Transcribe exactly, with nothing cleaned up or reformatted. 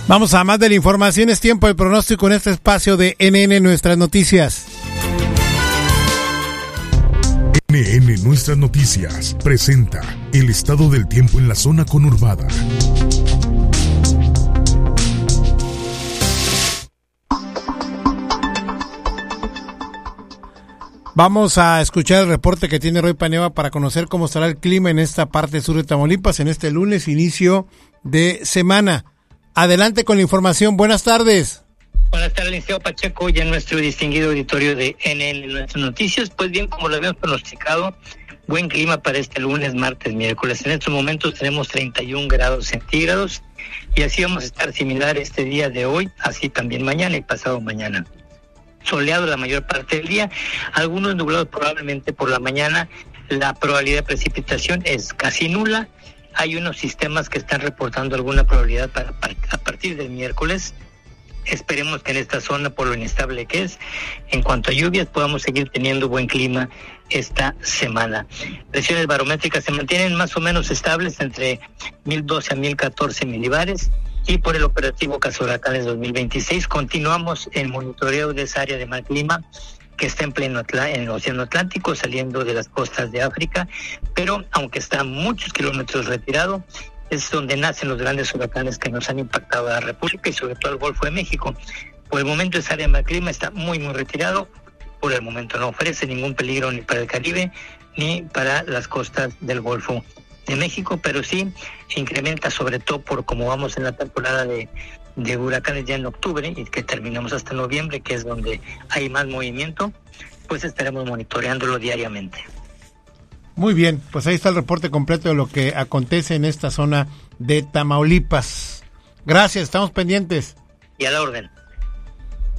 Vamos a más de la información, es tiempo del pronóstico en este espacio de N N Nuestras Noticias. N N Nuestras Noticias presenta el estado del tiempo en la zona conurbada. Vamos a escuchar el reporte que tiene Roy Paneva para conocer cómo estará el clima en esta parte sur de Tamaulipas en este lunes, inicio de semana. Adelante con la información. Buenas tardes. Buenas tardes, Liceo Pacheco, y en nuestro distinguido auditorio de N N Nuestras Noticias. Pues bien, como lo habíamos pronosticado, buen clima para este lunes, martes, miércoles. En estos momentos tenemos treinta y un grados centígrados y así vamos a estar similar este día de hoy, así también mañana y pasado mañana. Soleado la mayor parte del día, algunos nublados probablemente por la mañana. La probabilidad de precipitación es casi nula. Hay unos sistemas que están reportando alguna probabilidad para, para a partir del miércoles. Esperemos que en esta zona, por lo inestable que es, en cuanto a lluvias, podamos seguir teniendo buen clima esta semana. Presiones barométricas se mantienen más o menos estables entre mil doce a mil catorce milibares. Y por el operativo Cazahuracanes dos mil veintiséis continuamos el monitoreo de esa área de mal clima que está en pleno Atl- en el Océano Atlántico, saliendo de las costas de África, pero aunque está a muchos kilómetros retirado, es donde nacen los grandes huracanes que nos han impactado a la República y sobre todo al Golfo de México. Por el momento esa área de mal clima está muy muy retirado, por el momento no ofrece ningún peligro ni para el Caribe ni para las costas del Golfo de México, pero sí incrementa sobre todo por como vamos en la temporada de, de huracanes ya en octubre y que terminamos hasta noviembre, que es donde hay más movimiento, pues estaremos monitoreándolo diariamente. Muy bien, pues ahí está el reporte completo de lo que acontece en esta zona de Tamaulipas. Gracias, estamos pendientes. Y a la orden.